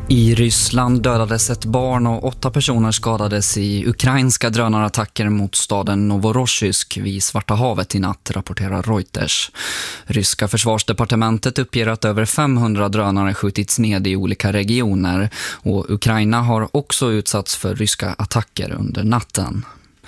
I Ryssland dödades ett barn och 8 personer skadades i ukrainska drönarattacker mot staden Novorossiysk vid Svarta havet i natt, rapporterar Reuters. Ryska försvarsdepartementet uppger att över 500 drönare skjutits ned i olika regioner och Ukraina har också utsatts för ryska attacker under natten.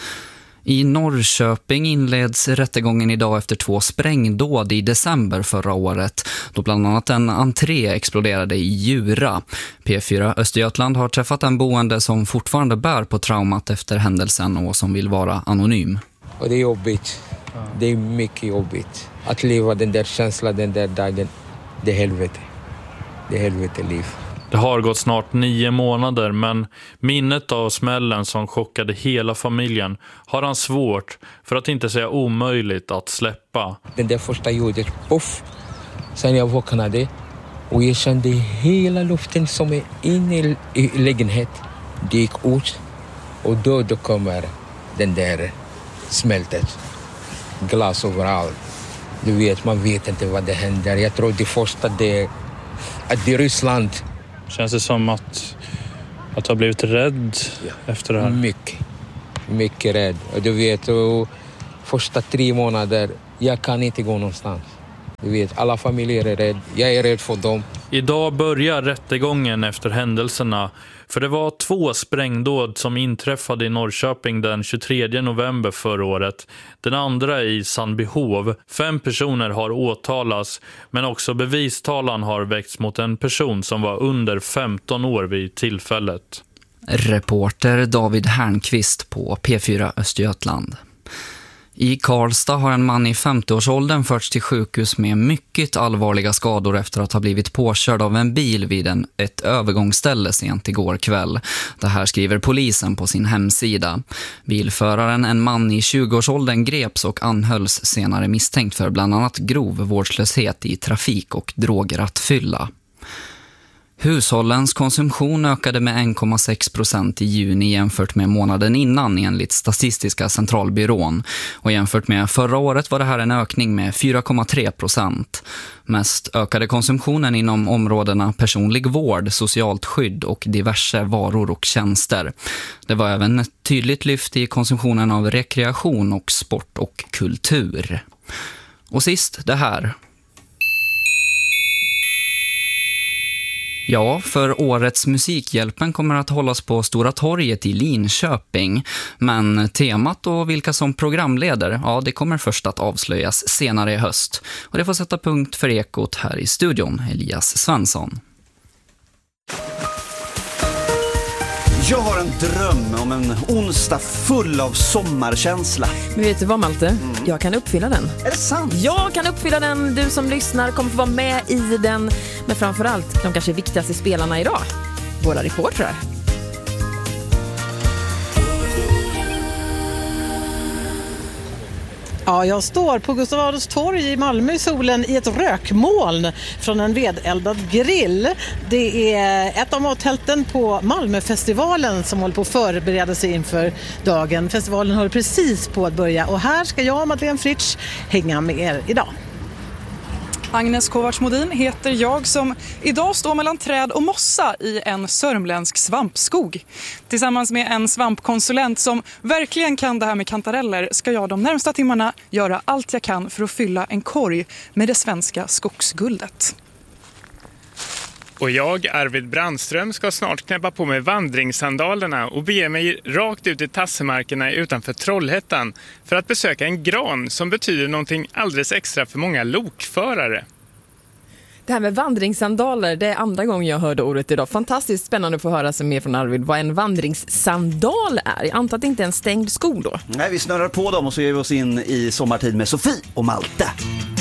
I Norrköping inleds rättegången idag efter 2 sprängdåd i december förra året, då bland annat en entré exploderade i Djura. P4 Östergötland har träffat en boende som fortfarande bär på traumat efter händelsen och som vill vara anonym. Och det är jobbigt. Det är mycket jobbigt. Att leva den där känslan den där dagen, det är helvete. Det är helvete liv. Det har gått snart 9 månader, men minnet av smällen som chockade hela familjen har han svårt, för att inte säga omöjligt, att släppa. Den där första ljudet, puff. Sen jag vaknade och jag kände hela luften som är inne i lägenheten. Det gick ut och då kommer den där smältet. Glas överallt. Du vet, man vet inte vad det händer. Jag tror det första att det är Ryssland. Känns det som att du har blivit rädd efter det här? Mycket rädd. Och du vet, första 3 månader, jag kan inte gå någonstans. Du vet, alla familjer är rädda. Jag är rädd för dem. Idag börjar rättegången efter händelserna. För det var 2 sprängdåd som inträffade i Norrköping den 23 november förra året. Den andra i Sandbyhov. 5 personer har åtalats, men också bevistalan har väckts mot en person som var under 15 år vid tillfället. Reporter David Härnqvist på P4 Östergötland. I Karlstad har en man i 50-årsåldern förts till sjukhus med mycket allvarliga skador efter att ha blivit påkörd av en bil vid ett övergångsställe sent igår kväll. Det här skriver polisen på sin hemsida. Bilföraren, en man i 20-årsåldern, greps och anhölls senare misstänkt för bland annat grov vårdslöshet i trafik och drograttfylla. Hushållens konsumtion ökade med 1,6% i juni jämfört med månaden innan enligt Statistiska centralbyrån. Och jämfört med förra året var det här en ökning med 4,3%. Mest ökade konsumtionen inom områdena personlig vård, socialt skydd och diverse varor och tjänster. Det var även ett tydligt lyft i konsumtionen av rekreation och sport och kultur. Och sist det här. Ja, för årets Musikhjälpen kommer att hållas på Stora torget i Linköping. Men temat och vilka som programleder, ja, det kommer först att avslöjas senare i höst. Och det får sätta punkt för Ekot här i studion, Elias Svensson. Jag har en dröm om en onsdag full av sommarkänsla. Men vet du vad, Malte? Jag kan uppfylla den. Är det sant? Jag kan uppfylla den. Du som lyssnar kommer få vara med i den. Men framförallt de kanske viktigaste spelarna idag. Våra reportrar. Ja, jag står på Gustav Adolfs torg i Malmö i solen i ett rökmoln från en vedeldad grill. Det är ett av mattälten på Malmöfestivalen som håller på att förbereda sig inför dagen. Festivalen håller precis på att börja och här ska jag, Madeleine Fritsch, hänga med er idag. Agnes Kovacs-Modin heter jag som idag står mellan träd och mossa i en sörmländsk svampskog. Tillsammans med en svampkonsulent som verkligen kan det här med kantareller ska jag de närmsta timmarna göra allt jag kan för att fylla en korg med det svenska skogsguldet. Och jag, Arvid Brandström, ska snart knäppa på mig vandringssandalerna och bege mig rakt ut i tassemarkerna utanför Trollhättan för att besöka en gran som betyder någonting alldeles extra för många lokförare. Det här med vandringssandaler, det är andra gången jag hörde ordet idag. Fantastiskt spännande att få höra sig mer från Arvid vad en vandringssandal är. Jag antar att det inte är en stängd sko då. Nej, vi snurrar på dem och så ger vi oss in i sommartid med Sofie och Malte.